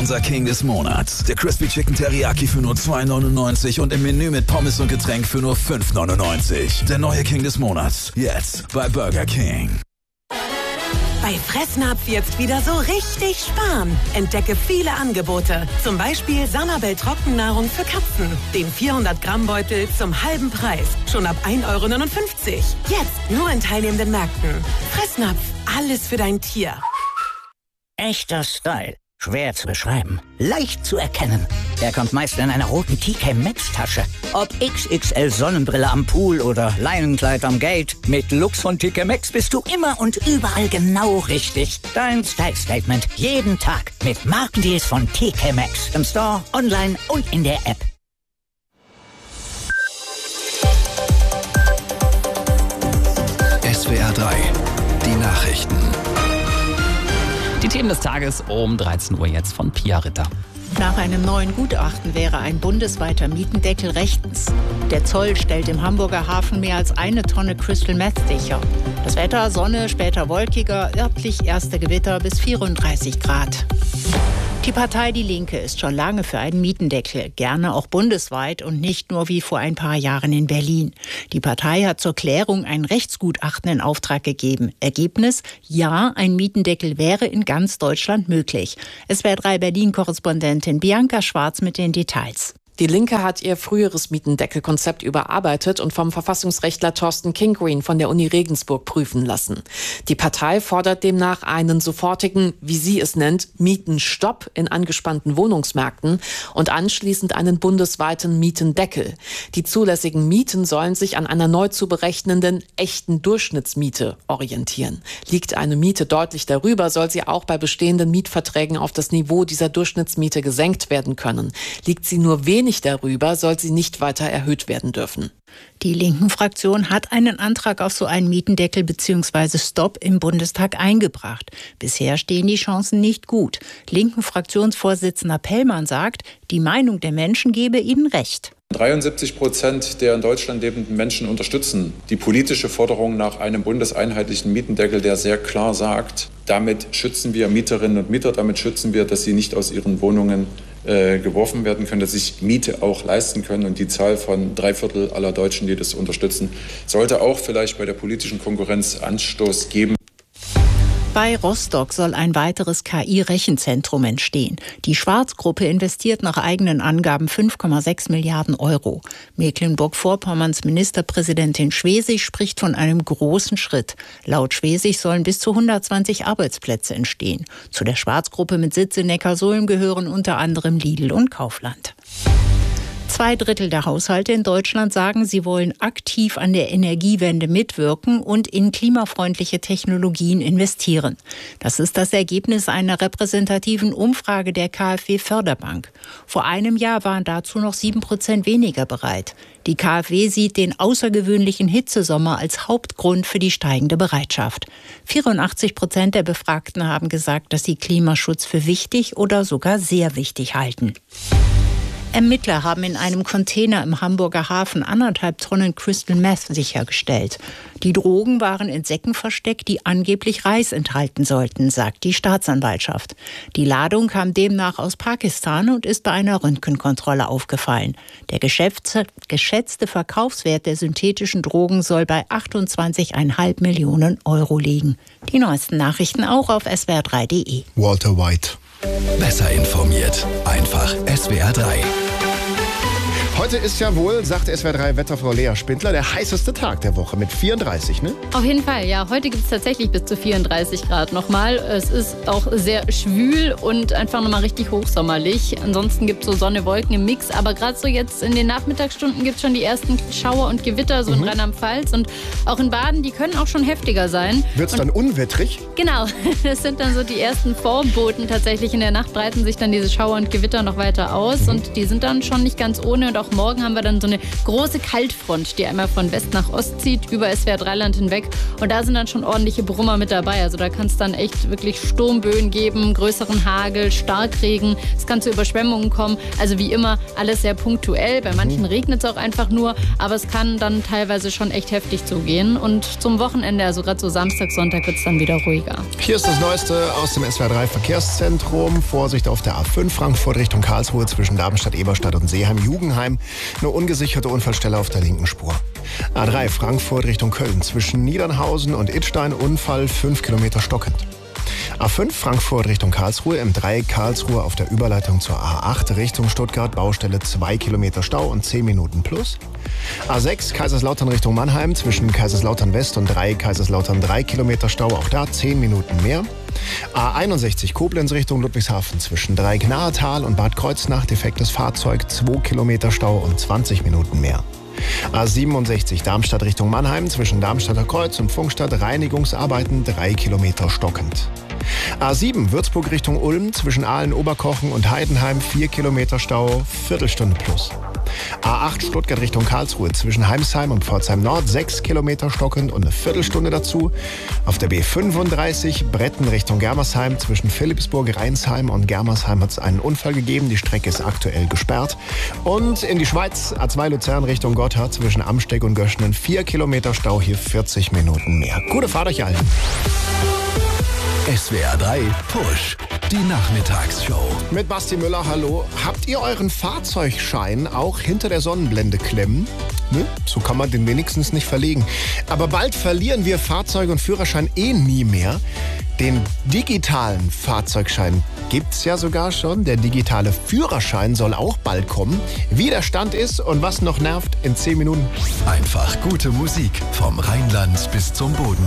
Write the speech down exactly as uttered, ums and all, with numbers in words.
unser King des Monats. Der Crispy Chicken Teriyaki für nur zwei neunundneunzig und im Menü mit Pommes und Getränk für nur fünf neunundneunzig. Der neue King des Monats. Jetzt bei Burger King. Bei Fressnapf jetzt wieder so richtig sparen. Entdecke viele Angebote. Zum Beispiel Sanabel Trockennahrung für Katzen. Den vierhundert Gramm Beutel zum halben Preis. Schon ab ein Euro neunundfünfzig. Jetzt nur in teilnehmenden Märkten. Fressnapf, alles für dein Tier. Echter Style. Schwer zu beschreiben. Leicht zu erkennen. Er kommt meist in einer roten T K Maxx Tasche. Ob X X L Sonnenbrille am Pool oder Leinenkleid am Gate. Mit Lux von T K Maxx bist du immer und überall genau richtig. Dein Style Statement. Jeden Tag. Mit Markendeals von T K Maxx. Im Store, online und in der App. S W R drei. Die Nachrichten. Die Themen des Tages um dreizehn Uhr jetzt von Pia Ritter. Nach einem neuen Gutachten wäre ein bundesweiter Mietendeckel rechtens. Der Zoll stellt im Hamburger Hafen mehr als eine Tonne Crystal Meth sicher. Das Wetter, Sonne, später wolkiger, örtlich erste Gewitter bis vierunddreißig Grad. Die Partei Die Linke ist schon lange für einen Mietendeckel, gerne auch bundesweit und nicht nur wie vor ein paar Jahren in Berlin. Die Partei hat zur Klärung ein Rechtsgutachten in Auftrag gegeben. Ergebnis: Ja, ein Mietendeckel wäre in ganz Deutschland möglich. S W R drei Berlin-Korrespondentin Bianca Schwarz mit den Details. Die Linke hat ihr früheres Mietendeckelkonzept überarbeitet und vom Verfassungsrechtler Thorsten Kingreen von der Uni Regensburg prüfen lassen. Die Partei fordert demnach einen sofortigen, wie sie es nennt, Mietenstopp in angespannten Wohnungsmärkten und anschließend einen bundesweiten Mietendeckel. Die zulässigen Mieten sollen sich an einer neu zu berechnenden echten Durchschnittsmiete orientieren. Liegt eine Miete deutlich darüber, soll sie auch bei bestehenden Mietverträgen auf das Niveau dieser Durchschnittsmiete gesenkt werden können. Liegt sie nur wenig Nicht darüber, soll sie nicht weiter erhöht werden dürfen. Die Linken-Fraktion hat einen Antrag auf so einen Mietendeckel bzw. Stopp im Bundestag eingebracht. Bisher stehen die Chancen nicht gut. Linken-Fraktionsvorsitzender Pellmann sagt, die Meinung der Menschen gebe ihnen recht. dreiundsiebzig Prozent der in Deutschland lebenden Menschen unterstützen die politische Forderung nach einem bundeseinheitlichen Mietendeckel, der sehr klar sagt, damit schützen wir Mieterinnen und Mieter, damit schützen wir, dass sie nicht aus ihren Wohnungen äh, geworfen werden können, dass sie sich Miete auch leisten können. Und die Zahl von drei Viertel aller Deutschen, die das unterstützen, sollte auch vielleicht bei der politischen Konkurrenz Anstoß geben. Bei Rostock soll ein weiteres K I-Rechenzentrum entstehen. Die Schwarz-Gruppe investiert nach eigenen Angaben fünf Komma sechs Milliarden Euro. Mecklenburg-Vorpommerns Ministerpräsidentin Schwesig spricht von einem großen Schritt. Laut Schwesig sollen bis zu hundertzwanzig Arbeitsplätze entstehen. Zu der Schwarz-Gruppe mit Sitz in Neckarsulm gehören unter anderem Lidl und Kaufland. Zwei Drittel der Haushalte in Deutschland sagen, sie wollen aktiv an der Energiewende mitwirken und in klimafreundliche Technologien investieren. Das ist das Ergebnis einer repräsentativen Umfrage der KfW Förderbank. Vor einem Jahr waren dazu noch sieben Prozent weniger bereit. Die KfW sieht den außergewöhnlichen Hitzesommer als Hauptgrund für die steigende Bereitschaft. vierundachtzig Prozent der Befragten haben gesagt, dass sie Klimaschutz für wichtig oder sogar sehr wichtig halten. Ermittler haben in einem Container im Hamburger Hafen anderthalb Tonnen Crystal Meth sichergestellt. Die Drogen waren in Säcken versteckt, die angeblich Reis enthalten sollten, sagt die Staatsanwaltschaft. Die Ladung kam demnach aus Pakistan und ist bei einer Röntgenkontrolle aufgefallen. Der geschätzte Verkaufswert der synthetischen Drogen soll bei achtundzwanzig Komma fünf Millionen Euro liegen. Die neuesten Nachrichten auch auf S W R drei Punkt de. Walter White. Besser informiert. Einfach S W R drei. Heute ist ja wohl, sagt S W R drei Wetterfrau Lea Spindler, der heißeste Tag der Woche mit vierunddreißig, ne? Auf jeden Fall, ja. Heute gibt es tatsächlich bis zu vierunddreißig Grad nochmal. Es ist auch sehr schwül und einfach nochmal richtig hochsommerlich. Ansonsten gibt es so Sonne, Wolken im Mix. Aber gerade so jetzt in den Nachmittagsstunden gibt es schon die ersten Schauer und Gewitter, so mhm. in Rheinland-Pfalz. Und auch in Baden, die können auch schon heftiger sein. Wird es dann unwettrig? Genau, das sind dann so die ersten Vorboten tatsächlich. In der Nacht breiten sich dann diese Schauer und Gewitter noch weiter aus. Mhm. Und die sind dann schon nicht ganz ohne und auch morgen haben wir dann so eine große Kaltfront, die einmal von West nach Ost zieht, über S W R drei Land hinweg. Und da sind dann schon ordentliche Brummer mit dabei. Also da kann es dann echt wirklich Sturmböen geben, größeren Hagel, Starkregen. Es kann zu Überschwemmungen kommen. Also wie immer alles sehr punktuell. Bei manchen regnet es auch einfach nur. Aber es kann dann teilweise schon echt heftig zugehen. Und zum Wochenende, also gerade so Samstag, Sonntag, wird es dann wieder ruhiger. Hier ist das Neueste aus dem S W R drei Verkehrszentrum. Vorsicht auf der A fünf Frankfurt Richtung Karlsruhe zwischen Darmstadt, Eberstadt und Seeheim-Jugenheim. Eine ungesicherte Unfallstelle auf der linken Spur. A drei Frankfurt Richtung Köln zwischen Niedernhausen und Idstein. Unfall fünf Kilometer stockend. A fünf Frankfurt Richtung Karlsruhe, M drei Karlsruhe auf der Überleitung zur A acht Richtung Stuttgart, Baustelle zwei Kilometer Stau und zehn Minuten plus. A sechs Kaiserslautern Richtung Mannheim, zwischen Kaiserslautern West und drei Kaiserslautern drei Kilometer Stau, auch da zehn Minuten mehr. A einundsechzig Koblenz Richtung Ludwigshafen, zwischen Dreieck Nahetal und Bad Kreuznach, defektes Fahrzeug, zwei Kilometer Stau und zwanzig Minuten mehr. A siebenundsechzig Darmstadt Richtung Mannheim, zwischen Darmstadter Kreuz und Funkstadt, Reinigungsarbeiten, drei Kilometer stockend. A sieben Würzburg Richtung Ulm, zwischen Aalen-Oberkochen und Heidenheim, vier Kilometer Stau, Viertelstunde plus. A acht Stuttgart Richtung Karlsruhe, zwischen Heimsheim und Pforzheim Nord, sechs Kilometer stockend und eine Viertelstunde dazu. Auf der B fünfunddreißig Bretten Richtung Germersheim, zwischen Philippsburg, Rheinsheim und Germersheim hat es einen Unfall gegeben. Die Strecke ist aktuell gesperrt. Und in die Schweiz, A zwei Luzern Richtung Gotthard, zwischen Amsteg und Göschenen, vier Kilometer Stau, hier vierzig Minuten mehr. Gute Fahrt euch allen. S W R drei Push, die Nachmittagsshow. Mit Basti Müller, hallo. Habt ihr euren Fahrzeugschein auch hinter der Sonnenblende klemmen? Ne? So kann man den wenigstens nicht verlegen. Aber bald verlieren wir Fahrzeug und Führerschein eh nie mehr. Den digitalen Fahrzeugschein gibt's ja sogar schon. Der digitale Führerschein soll auch bald kommen. Wie der Stand ist und was noch nervt, in zehn Minuten. Einfach gute Musik vom Rheinland bis zum Boden.